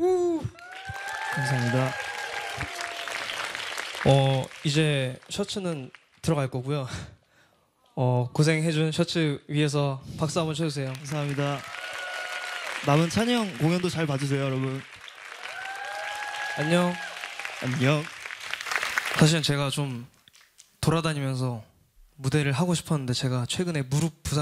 감사합니다. 이제 셔츠는 들어갈 거고요. 고생해준 셔츠 위에서 박수 한번 쳐주세요. 감사합니다. 남은 찬이 형 공연도 잘 봐주세요, 여러분. 안녕. 안녕. 사실은 제가 좀 돌아다니면서 무대를 하고 싶었는데 제가 최근에 무릎 부상